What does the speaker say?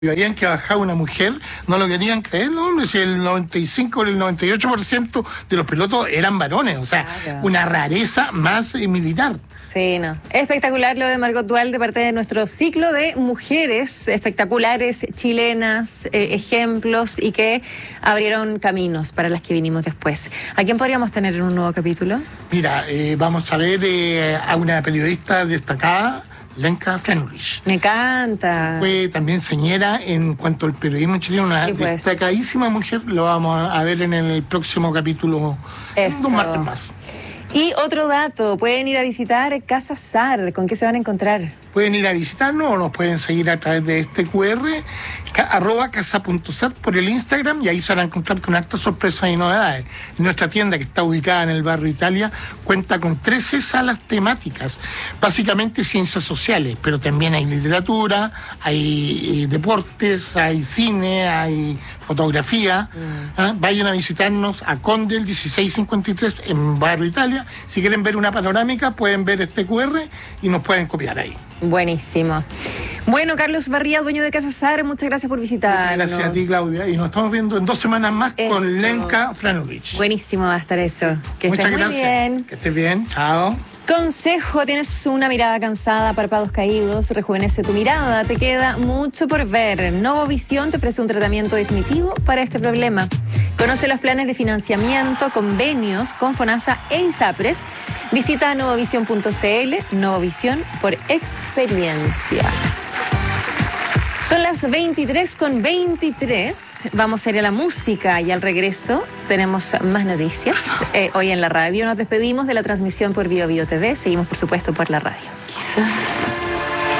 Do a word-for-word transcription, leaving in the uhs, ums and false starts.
veían que bajaba una mujer, no lo querían creer, ¿no? Si el noventa y cinco o el noventa y ocho por ciento de los pilotos eran varones, o sea, claro, una rareza más eh, militar. Sí, no. Espectacular lo de Margot Dual de parte de nuestro ciclo de mujeres espectaculares, chilenas, eh, ejemplos y que abrieron caminos para las que vinimos después. ¿A quién podríamos tener en un nuevo capítulo? Mira, eh, vamos a ver eh, a una periodista destacada, Lenka Frenrich. Me encanta. Fue también señera en cuanto al periodismo chileno, una sí, pues. destacadísima mujer. Lo vamos a ver en el próximo capítulo, Eso. un martes más. Y otro dato, pueden ir a visitar Casa Sar. ¿Con qué se van a encontrar? Pueden ir a visitarnos o nos pueden seguir a través de este cu erre, ca, arroba casa.sar por el Instagram, y ahí se van a encontrar con hartas sorpresas y novedades. Nuestra tienda, que está ubicada en el barrio Italia, cuenta con trece salas temáticas, básicamente ciencias sociales, pero también hay literatura, hay eh, deportes, hay cine, hay fotografía. Mm. ¿eh? Vayan a visitarnos a Condel dieciséis cincuenta y tres en barrio Italia. Si quieren ver una panorámica, pueden ver este cu erre y nos pueden copiar ahí. Buenísimo. Bueno, Carlos Barría, dueño de Casa Sar, muchas gracias por visitarnos. Gracias a ti, Claudia, y nos estamos viendo en dos semanas más eso. Con Lenka Frenrich. Buenísimo va a estar eso. Que muchas estés gracias. Muy bien. Que estés bien. Chao. Consejo, tienes una mirada cansada, párpados caídos, rejuvenece tu mirada, te queda mucho por ver. Novovisión te ofrece un tratamiento definitivo para este problema. Conoce los planes de financiamiento, convenios con FONASA e ISAPRES. Visita novovisión punto cl, Novovisión por experiencia. Son las veintitrés con veintitrés. Vamos a ir a la música y al regreso tenemos más noticias. Eh, hoy en la radio nos despedimos de la transmisión por Bio Bio T V. Seguimos, por supuesto, por la radio. Quizás.